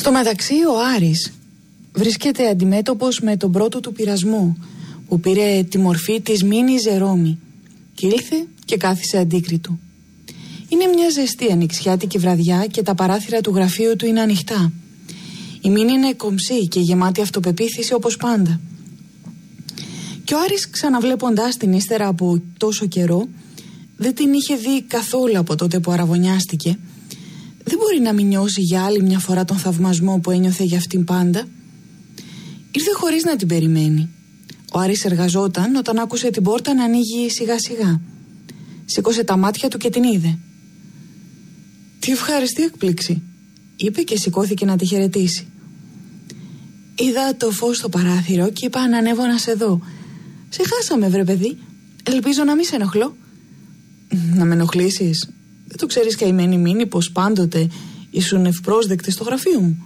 Στο μεταξύ ο Άρης βρίσκεται αντιμέτωπος με τον πρώτο του πειρασμό, που πήρε τη μορφή της Μίνη Ζερόμη και ήλθε και κάθισε αντίκριτο. Είναι μια ζεστή ανοιξιάτικη βραδιά και τα παράθυρα του γραφείου του είναι ανοιχτά. Η Μίνη είναι κομψή και γεμάτη αυτοπεποίθηση όπως πάντα. Και ο Άρης, ξαναβλέποντάς την ύστερα από τόσο καιρό, δεν την είχε δει καθόλου από τότε που αραβωνιάστηκε. Δεν μπορεί να μην νιώσει για άλλη μια φορά τον θαυμασμό που ένιωθε για αυτήν πάντα. Ήρθε χωρίς να την περιμένει. Ο Άρης εργαζόταν όταν άκουσε την πόρτα να ανοίγει σιγά σιγά. Σήκωσε τα μάτια του και την είδε. «Τι ευχαριστή έκπληξη», είπε και σηκώθηκε να τη χαιρετήσει. «Είδα το φως στο παράθυρο και είπα να ανέβω να σε δω. Σε χάσαμε, βρε παιδί. Ελπίζω να μην σε ενοχλώ». «Να με ενοχλήσεις? Δεν το ξέρεις, καημένη Μίνη, πως πάντοτε ήσουν ευπρόσδεκτη στο γραφείο μου?»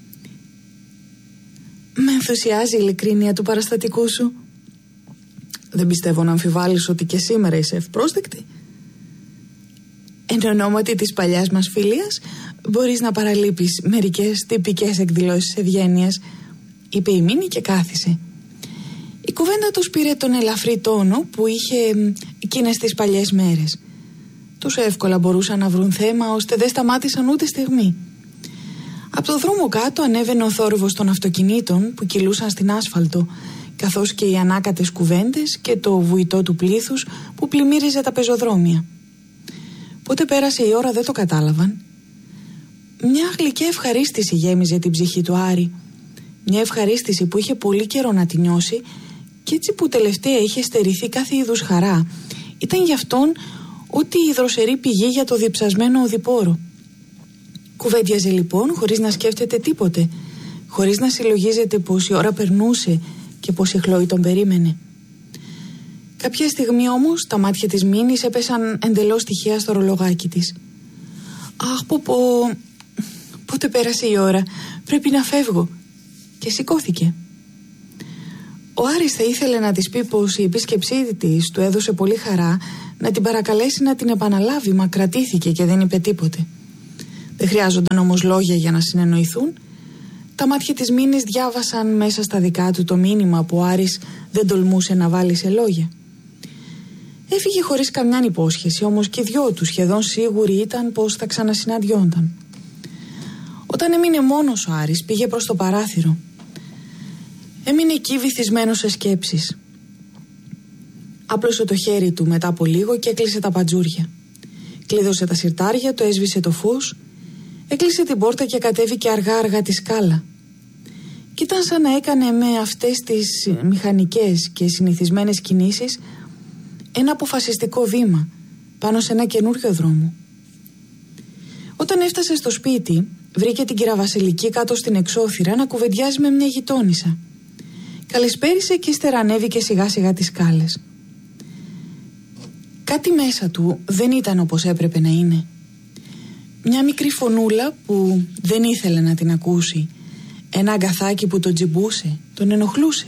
«Με ενθουσιάζει η ειλικρίνεια του παραστατικού σου». «Δεν πιστεύω να αμφιβάλλεις ότι και σήμερα είσαι ευπρόσδεκτη». «Εν ονόματι της παλιάς μας φιλίας μπορείς να παραλείπεις μερικές τυπικές εκδηλώσεις ευγένειας», είπε η Μίνη και κάθισε. Η κουβέντα τους πήρε τον ελαφρύ τόνο που είχε εκείνες τις παλιές μέρες. Τόσο εύκολα μπορούσαν να βρουν θέμα ώστε δεν σταμάτησαν ούτε στιγμή. Από το δρόμο κάτω ανέβαινε ο θόρυβος των αυτοκινήτων που κυλούσαν στην άσφαλτο, καθώς και οι ανάκατες κουβέντες και το βουητό του πλήθους που πλημμύριζε τα πεζοδρόμια. Πότε πέρασε η ώρα δεν το κατάλαβαν. Μια γλυκιά ευχαρίστηση γέμιζε την ψυχή του Άρη. Μια ευχαρίστηση που είχε πολύ καιρό να τη νιώσει και έτσι που τελευταία είχε στερηθεί κάθε είδους χαρά. Ήταν γι' αυτόν ό,τι η δροσερή πηγή για το διψασμένο οδηπόρο. Κουβέντιαζε λοιπόν χωρίς να σκέφτεται τίποτε, χωρίς να συλλογίζεται πως η ώρα περνούσε και πως η Χλόη τον περίμενε. Κάποια στιγμή όμως τα μάτια της Μίνης έπεσαν εντελώς τυχαία στο ρολογάκι της. «Αχ, πότε πέρασε η ώρα, πρέπει να φεύγω», και σηκώθηκε. Ο Άρης θα ήθελε να της πει πως η επίσκεψή της του έδωσε πολύ χαρά, να την παρακαλέσει να την επαναλάβει, μα κρατήθηκε και δεν είπε τίποτε. Δεν χρειάζονταν όμως λόγια για να συνεννοηθούν. Τα μάτια της Μίνης διάβασαν μέσα στα δικά του το μήνυμα που ο Άρης δεν τολμούσε να βάλει σε λόγια. Έφυγε χωρίς καμιά υπόσχεση, όμως και δυο του σχεδόν σίγουροι ήταν πως θα ξανασυναντιόνταν. Όταν έμεινε μόνος ο Άρης πήγε προς το παράθυρο. Έμεινε εκεί βυθισμένος σε σκέψεις. Άπλωσε το χέρι του μετά από λίγο και έκλεισε τα παντζούρια. Κλείδωσε τα συρτάρια, το έσβησε το φως, έκλεισε την πόρτα και κατέβηκε αργά-αργά τη σκάλα. Κι ήταν σαν να έκανε με αυτές τις μηχανικές και συνηθισμένες κινήσεις ένα αποφασιστικό βήμα πάνω σε ένα καινούριο δρόμο. Όταν έφτασε στο σπίτι, βρήκε την κυρα Βασιλική κάτω στην εξώθυρα να κουβεντιάζει με μια γειτόνισσα. Καλησπέρισε και ύστερα ανέβηκε σιγά σιγά τις σκάλες. Κάτι μέσα του δεν ήταν όπως έπρεπε να είναι. Μια μικρή φωνούλα που δεν ήθελε να την ακούσει, ένα αγκαθάκι που τον τζιμπούσε, τον ενοχλούσε.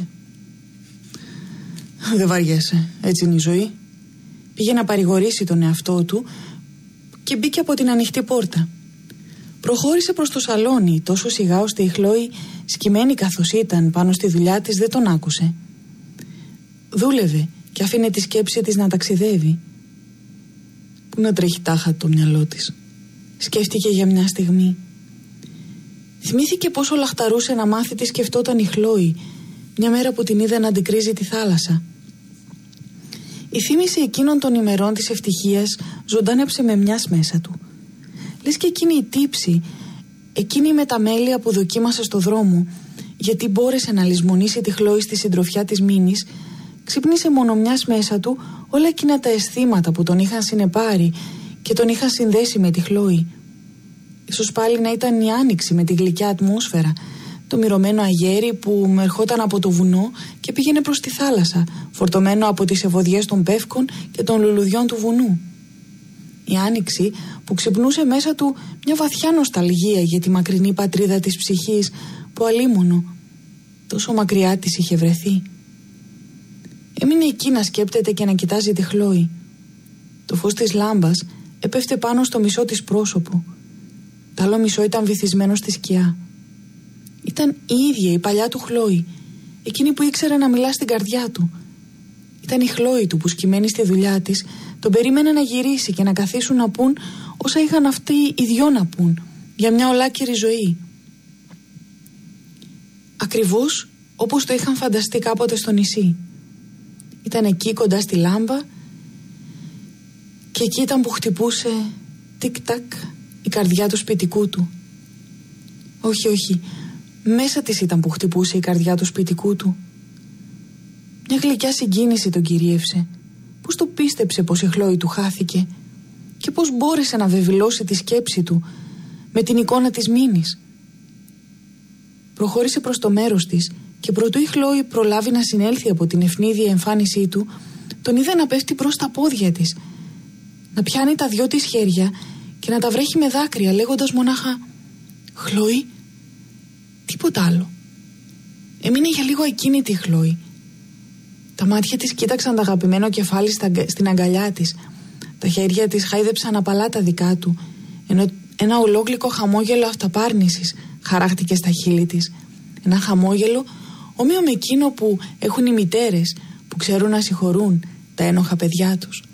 «Δεν βαριέσαι, έτσι είναι η ζωή». Πήγε να παρηγορήσει τον εαυτό του και μπήκε από την ανοιχτή πόρτα. Προχώρησε προς το σαλόνι τόσο σιγά ώστε η Χλόη, σκυμμένη καθώς ήταν πάνω στη δουλειά της, δεν τον άκουσε. Δούλευε και άφηνε τη σκέψη της να ταξιδεύει. Πού να τρέχει τάχα το μυαλό της, σκέφτηκε για μια στιγμή. Θυμήθηκε πόσο λαχταρούσε να μάθει τι σκεφτόταν η Χλόη μια μέρα που την είδε να αντικρίζει τη θάλασσα. Η θύμηση εκείνων των ημερών της ευτυχίας ζωντάνεψε με μιας μέσα του. Λες και εκείνη η τύψη, εκείνη η μεταμέλεια που δοκίμασε στο δρόμο, γιατί μπόρεσε να λησμονήσει τη Χλόη στη συντροφιά της Μίνης, ξύπνησε μόνο μιας μέσα του όλα εκείνα τα αισθήματα που τον είχαν συνεπάρει και τον είχαν συνδέσει με τη Χλόη. Ίσως πάλι να ήταν η άνοιξη με τη γλυκιά ατμόσφαιρα, το μυρωμένο αγέρι που ερχόταν από το βουνό και πήγαινε προς τη θάλασσα, φορτωμένο από τις ευωδιές των πεύκων και των λουλουδιών του βουνού. Η άνοιξη που ξυπνούσε μέσα του μια βαθιά νοσταλγία για τη μακρινή πατρίδα της ψυχής που αλίμονο τόσο μακριά της είχε βρεθεί. Έμεινε εκεί να σκέπτεται και να κοιτάζει τη Χλόη. Το φως της λάμπας έπεφτε πάνω στο μισό της πρόσωπο. Το άλλο μισό ήταν βυθισμένο στη σκιά. ήταν η ίδια η παλιά του Χλόη, εκείνη που ήξερε να μιλά στην καρδιά του. Ήταν η Χλόη του που σκυμμένη στη δουλειά της τον περίμενε να γυρίσει και να καθίσουν να πούν όσα είχαν αυτοί οι δυο να πούν για μια ολάκερη ζωή. Ακριβώς όπως το είχαν φανταστεί κάποτε στο νησί. Ήταν εκεί κοντά στη λάμπα και εκεί ήταν που χτυπούσε τικ-τακ η καρδιά του σπιτικού του. Όχι, μέσα της ήταν που χτυπούσε η καρδιά του σπιτικού του. Μια γλυκιά συγκίνηση τον κυρίευσε. Πώς το πίστεψε πως η Χλόη του χάθηκε και πώς μπόρεσε να βεβηλώσει τη σκέψη του με την εικόνα της Μίνης. Προχώρησε προς το μέρος της και προτού η Χλόη προλάβει να συνέλθει από την ευνίδια εμφάνισή του, τον είδε να πέφτει προς τα πόδια της, να πιάνει τα δυο της χέρια και να τα βρέχει με δάκρυα, λέγοντας μονάχα «Χλόη», τίποτα άλλο. Έμεινε για λίγο ακίνητη η Χλόη. Τα μάτια της κοίταξαν το αγαπημένο κεφάλι στην αγκαλιά της. Τα χέρια της χάιδεψαν απαλά τα δικά του, ενώ ένα ολόγλυκο χαμόγελο αυταπάρνησης χαράχτηκε στα χείλη της. Ένα χαμόγελο όμοιο με εκείνο που έχουν οι μητέρες που ξέρουν να συγχωρούν τα ένοχα παιδιά τους.